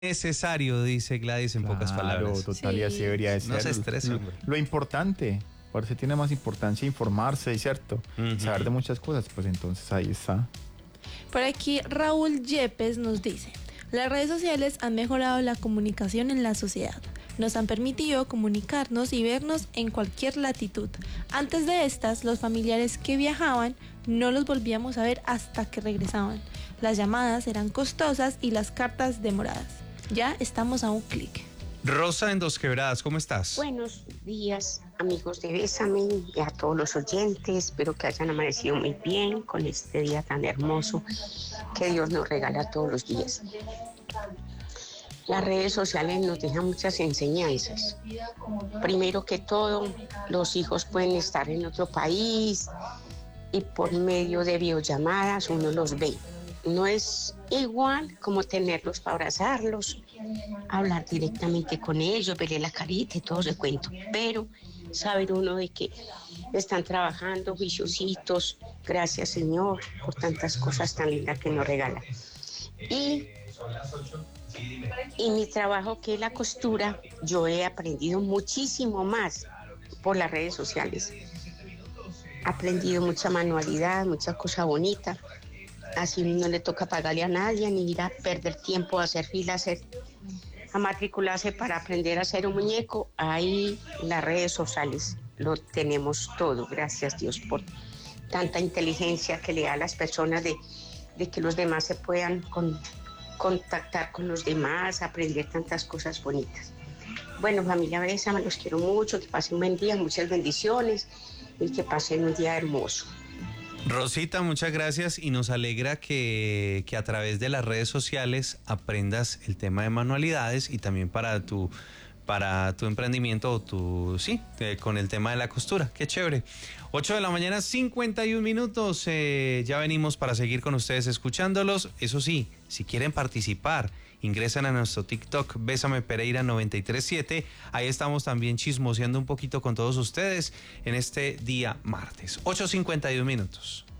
Necesario, dice Gladys en pocas palabras. Total, y así debería de ser. No se estrese, hombre. Lo importante, parece tiene más importancia informarse, ¿cierto? Saber de muchas cosas, pues entonces ahí está. Por aquí Raúl Yepes nos dice: las redes sociales han mejorado la comunicación en la sociedad. Nos han permitido comunicarnos y vernos en cualquier latitud. Antes de estas, los familiares que viajaban no los volvíamos a ver hasta que regresaban. Las llamadas eran costosas y las cartas demoradas. Ya estamos a un clic. Rosa en Dos Quebradas, ¿cómo estás? Buenos días, amigos de Bésame, y a todos los oyentes. Espero que hayan amanecido muy bien con este día tan hermoso que Dios nos regala todos los días. Las redes sociales nos dejan muchas enseñanzas. Primero que todo, los hijos pueden estar en otro país y por medio de videollamadas uno los ve. No es igual como tenerlos para abrazarlos, hablar directamente con ellos, verle la carita y todo ese cuento, pero saber uno de que están trabajando juiciositos, gracias Señor por tantas cosas tan lindas que nos regala. Y mi trabajo, que es la costura, yo he aprendido muchísimo más por las redes sociales. He aprendido mucha manualidad, muchas cosas bonitas. Así no le toca pagarle a nadie, ni ir a perder tiempo a hacer fila, a matricularse para aprender a hacer un muñeco. Ahí las redes sociales lo tenemos todo, gracias Dios por tanta inteligencia que le da a las personas de que los demás se puedan contactar con los demás, aprender tantas cosas bonitas. Bueno, familia Bésame, los quiero mucho, que pasen un buen día, muchas bendiciones y que pasen un día hermoso. Rosita, muchas gracias, y nos alegra que a través de las redes sociales aprendas el tema de manualidades y también para tu emprendimiento con el tema de la costura. Qué chévere. 8 de la mañana, 51 minutos. Ya venimos para seguir con ustedes escuchándolos. Eso sí, si quieren participar, ingresan a nuestro TikTok, Bésame Pereira 937. Ahí estamos también chismoseando un poquito con todos ustedes en este día martes. 8:51 minutos.